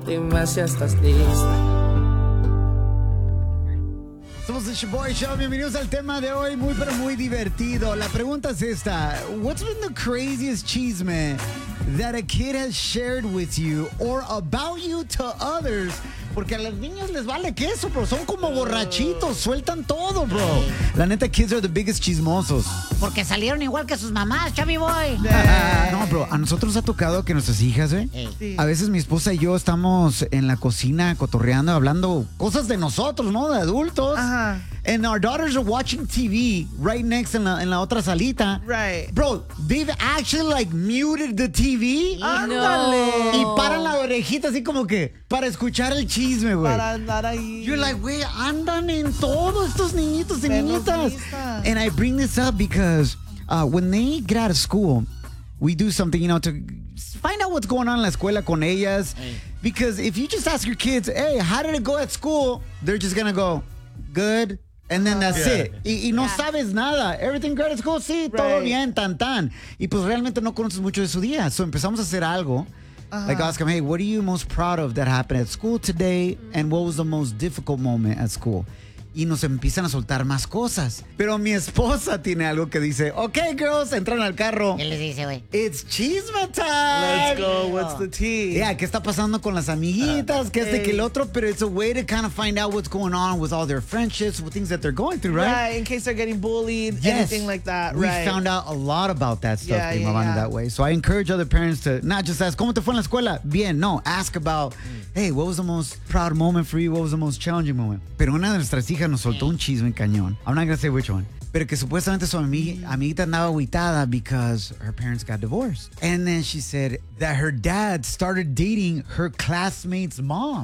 Dime si estás lista. Somos el Shoboy Show, bienvenidos al tema de hoy, muy pero muy divertido. La pregunta es esta: what's been the craziest chisme that a kid has shared with you or about you to others? Porque a los niños les vale queso, bro. Son como borrachitos, sueltan todo, bro. La neta, kids are the biggest chismosos. Porque salieron igual que sus mamás, Chavi Boy. No, bro, a nosotros nos ha tocado que nuestras hijas, Sí. a veces mi esposa y yo estamos en la cocina cotorreando, hablando cosas de nosotros, ¿no? De adultos. Ajá. And our daughters are watching TV right next en la otra salita. Right. Bro, they've actually like muted the TV. Ándale. Y paran la orejita así como que para escuchar el chisme, güey. Para andar ahí. You're like, güey, andan en todo estos niñitos y Menos niñitas. listas. And I bring this up because when they get out of school, we do something, to find out what's going on in la escuela con ellas. Because if you just ask your kids, hey, how did it go at school? They're just going to go, good. And then that's it. Y no sabes nada. Everything great at school, sí, todo Right. bien, tan. Y pues realmente no conoces mucho de su día. So empezamos a hacer algo. Like ask them, hey, what are you most proud of that happened at school today? And what was the most difficult moment at school? Y nos empiezan a soltar más cosas. Pero mi esposa tiene algo que dice, okay, girls, entran al carro. ¿Qué les dice, güey? It's chisme time. Let's go. What's the tea? Yeah, ¿qué está pasando con las amiguitas? ¿Qué que el otro? Pero it's a way to kind of find out what's going on with all their friendships, with things that they're going through, right? Right, in case they're getting bullied, Yes. anything like that. We Right. found out a lot about that stuff, Yeah, Prima yeah, Vani, yeah. that way. So I encourage other parents to not just ask, ¿cómo te fue en la escuela? Bien, no. Ask about, hey, what was the most proud moment for you? What was the most challenging moment? Pero una de nuestras hijas nos soltó un chisme en cañón. I'm not going to say which one. Pero que supuestamente su amiguita andaba agüitada because her parents got divorced. And then she said that her dad started dating her classmate's mom.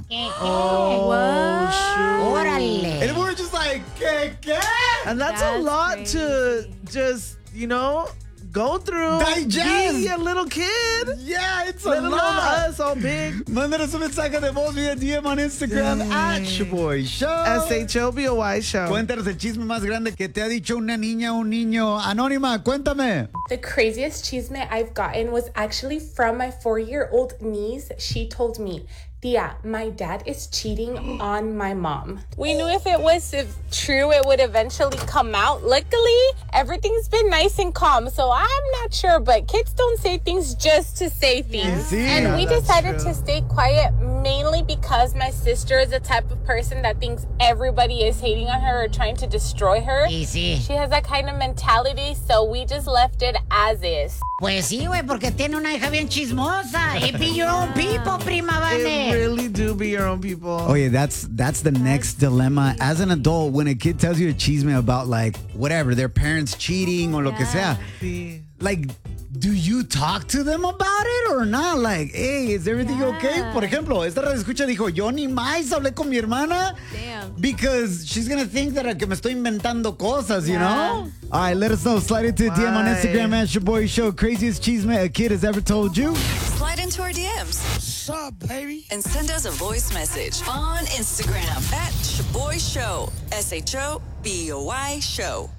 Órale. And we were just like, ¿qué? And that's a That's lot crazy. to just, go through. Digest. Being a little kid. Yeah, it's a Let alone lot. us all big. Mándanos un mensaje de voz vía DM on Instagram at Shoboy Show. SHOBOY show. Cuéntanos el chisme más grande que te ha dicho una niña o un niño. Anónima, cuéntame. The craziest chisme I've gotten was actually from my 4-year-old niece. She told me, Tia, my dad is cheating on my mom. We knew if it was true, it would eventually come out. Luckily, everything's been nice and calm, so I'm not sure, but kids don't say things just to say things. Sí. And we that's decided true. to stay quiet mainly because my sister is the type of person that thinks everybody is hating on her or trying to destroy her. Sí, sí. She has that kind of mentality, so we just left it as is. Pues sí, güey, porque tiene una hija bien chismosa. It be your own people, Prima It Vani. really do be your own people. Oh yeah, that's the next dilemma. As an adult, when a kid tells you a chisme about like whatever, their parents cheating or lo que sea, Sí. like, do you talk to them about it or not? Like, hey, is everything okay? Por ejemplo, esta radio escucha dijo, yo ni más hablé con mi hermana. Damn. Because she's gonna think that que me estoy inventando cosas, you know? All right, let us know. Slide into a DM on Instagram at Shoboy Show. Craziest chisme a kid has ever told you. Slide into our DMs. What's up, baby? And send us a voice message on Instagram at Shoboy Show. SHOBOY Show.